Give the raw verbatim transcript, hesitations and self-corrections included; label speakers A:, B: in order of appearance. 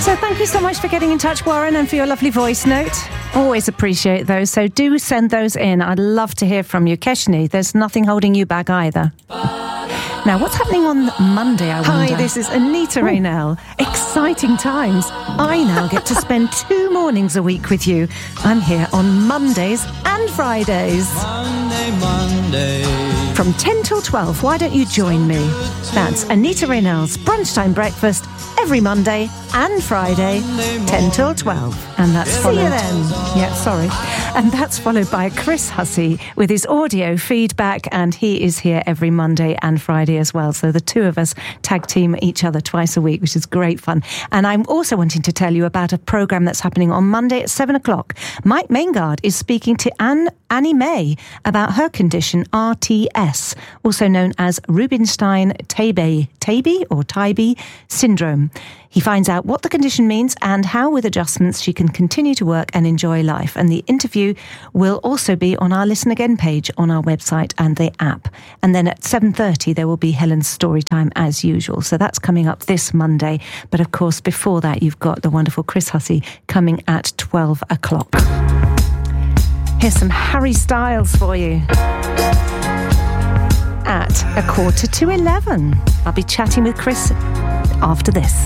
A: So thank you so much for getting in touch, Warren, and for your lovely voice note. Always appreciate those, so do send those in. I'd love to hear from you. Keshni, there's nothing holding you back either. Now, what's happening on Monday, I wonder? Hi, this is Anita Raynell. Exciting times. I now get to spend two mornings a week with you. I'm here on Mondays and Fridays. Monday, Monday. From ten till twelve, why don't you join me? That's Anita Raynell's Brunchtime Breakfast every Monday and Friday, ten till twelve. And that's followed... See you then. Yeah, sorry. And that's followed by Chris Hussey with his audio feedback, and he is here every Monday and Friday as well. So the two of us tag team each other twice a week, which is great fun. And I'm also wanting to tell you about a programme that's happening on Monday at seven o'clock. Mike Maingard is speaking to Anne, Annie May about her condition, R T S, also known as Rubinstein-Taybi, Taybi or Taybi syndrome. He finds out what the condition means and how, with adjustments, she can continue to work and enjoy life. And the interview will also be on our Listen Again page on our website and the app. And then at seven thirty, there will be Helen's story time as usual. So that's coming up this Monday. But of course, before that, you've got the wonderful Chris Hussey coming at twelve o'clock. Here's some Harry Styles for you. At a quarter to eleven. I'll be chatting with Chris after this.